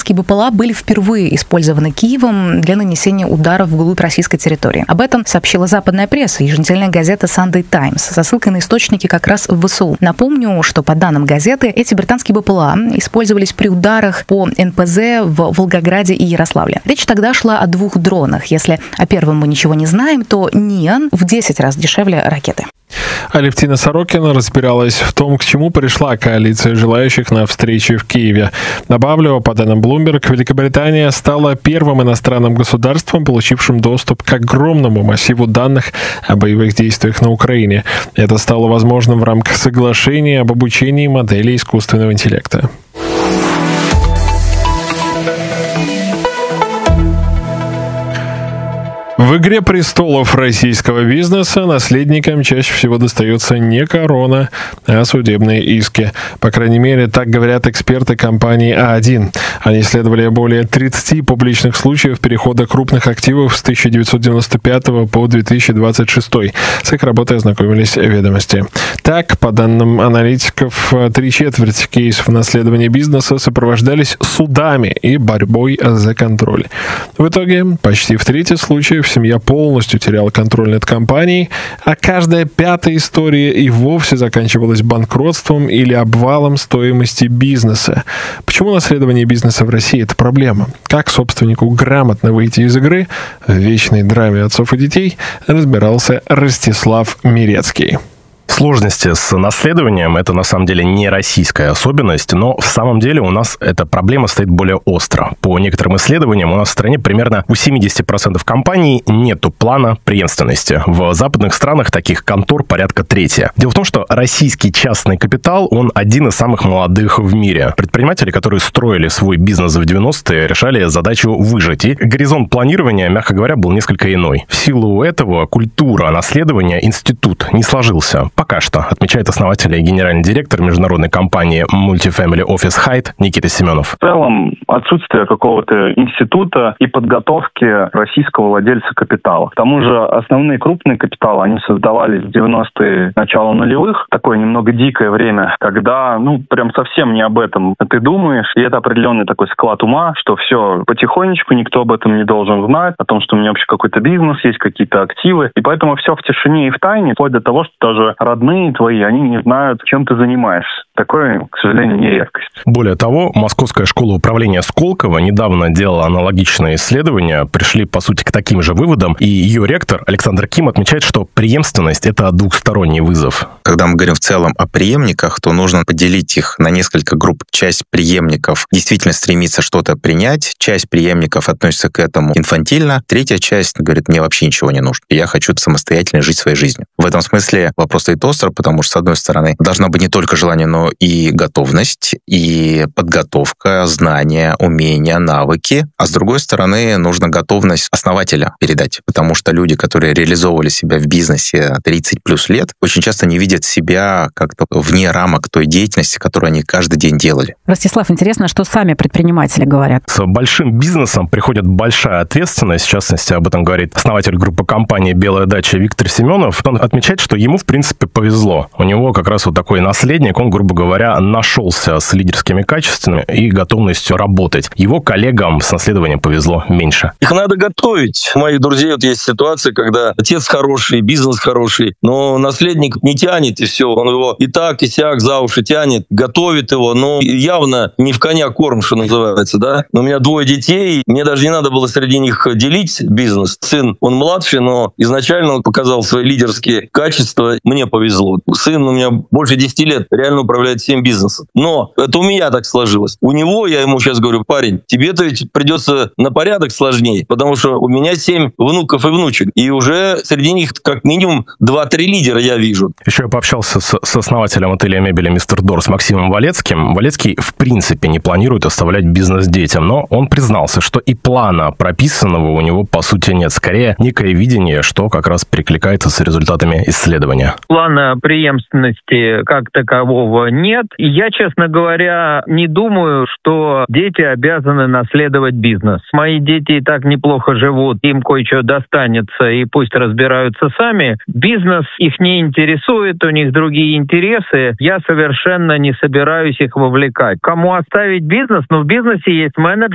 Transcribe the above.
британские БПЛА были впервые использованы Киевом для нанесения ударов вглубь российской территории. Об этом сообщила западная пресса, еженедельная газета Sunday Times, со ссылкой на источники как раз в ВСУ. Напомню, что по данным газеты, эти британские БПЛА использовались при ударах по НПЗ в Волгограде и Ярославле. Речь тогда шла о 2 дронах. Если о первом мы ничего не знаем, то НИАН в 10 раз дешевле ракеты. Алевтина Сорокина разбиралась в том, к чему пришла коалиция желающих на встрече в Киеве. Добавлю, по данным Bloomberg, Великобритания стала первым иностранным государством, получившим доступ к огромному массиву данных о боевых действиях на Украине. Это стало возможным в рамках соглашения об обучении моделей искусственного интеллекта. В «Игре престолов» российского бизнеса наследникам чаще всего достается не корона, а судебные иски. По крайней мере, так говорят эксперты компании А1. Они исследовали более 30 публичных случаев перехода крупных активов с 1995 по 2026. С их работой ознакомились «Ведомости». Так, по данным аналитиков, 3/4 кейсов наследования бизнеса сопровождались судами и борьбой за контроль. В итоге, почти в трети случаев семья полностью теряла контроль над компанией, а каждая 5-я история и вовсе заканчивалась банкротством или обвалом стоимости бизнеса. Почему наследование бизнеса в России – это проблема? Как собственнику грамотно выйти из игры в вечной драме отцов и детей, разбирался Ростислав Мирецкий. Сложности с наследованием – это на самом деле не российская особенность, но в самом деле у нас эта проблема стоит более остро. По некоторым исследованиям у нас в стране примерно у 70% компаний нету плана преемственности. В западных странах таких контор порядка трети. Дело в том, что российский частный капитал, он один из самых молодых в мире. Предприниматели, которые строили свой бизнес в 90-е, решали задачу выжить. И горизонт планирования, мягко говоря, был несколько иной. В силу этого культура наследования, институт не сложился. Пока что, отмечает основатель и генеральный директор международной компании Multifamily Office Hyde Никита Семенов. В целом, отсутствие какого-то института и подготовки российского владельца капитала. К тому же, основные крупные капиталы, они создавались в 90-е, начало нулевых. Такое немного дикое время, когда, прям совсем не об этом ты думаешь. И это определенный такой склад ума, что все потихонечку, никто об этом не должен знать, о том, что у меня вообще какой-то бизнес есть, какие-то активы. И поэтому все в тишине и в тайне, вплоть до того, что даже родные твои, они не знают, чем ты занимаешься. Такое, к сожалению, не редкость. Более того, Московская школа управления Сколково недавно делала аналогичное исследование, пришли, по сути, к таким же выводам, и ее ректор Александр Ким отмечает, что преемственность – это двухсторонний вызов. Когда мы говорим в целом о преемниках, то нужно поделить их на несколько групп. Часть преемников действительно стремится что-то принять, часть преемников относится к этому инфантильно, третья часть говорит, мне вообще ничего не нужно, я хочу самостоятельно жить своей жизнью. В этом смысле вопрос стоит остро, потому что, с одной стороны, должна быть не только желание, но и готовность, и подготовка, знания, умения, навыки. А с другой стороны, нужна готовность основателя передать. Потому что люди, которые реализовывали себя в бизнесе 30 плюс лет, очень часто не видят себя как-то вне рамок той деятельности, которую они каждый день делали. Ростислав, интересно, что сами предприниматели говорят. С большим бизнесом приходит большая ответственность. В частности, об этом говорит основатель группы компании «Белая дача» Виктор Семенов. Он отмечает, что ему, в принципе, повезло. У него как раз вот такой наследник, он, грубо говоря, нашелся с лидерскими качествами и готовностью работать. Его коллегам с наследованием повезло меньше. Их надо готовить. У моих друзей вот есть ситуация, когда отец хороший, бизнес хороший, но наследник не тянет, и все. Он его и так, и сяк за уши тянет, готовит его, но явно не в коня корм, что называется, да. Но у меня 2 детей, мне даже не надо было среди них делить бизнес. Сын, он младший, но изначально он показал свои лидерские качества. Мне повезло. Сын у меня больше 10 лет реально управляет всем бизнесом. Но это у меня так сложилось. У него, я ему сейчас говорю, парень, тебе-то ведь придется на порядок сложнее, потому что у меня 7 внуков и внучек. И уже среди них как минимум 2-3 лидера я вижу. Еще я пообщался с основателем ателье мебели «Мистер Дор» с Максимом Валецким. Валецкий в принципе не планирует оставлять бизнес детям, но он признался, что и плана прописанного у него по сути нет. Скорее, некое видение, что как раз перекликается с результатами исследования. Плана преемственности как такового нет. И я, честно говоря, не думаю, что дети обязаны наследовать бизнес. Мои дети и так неплохо живут, им кое-что достанется, и пусть разбираются сами. Бизнес их не интересует, у них другие интересы. Я совершенно не собираюсь их вовлекать. Кому оставить бизнес? В бизнесе есть менеджер,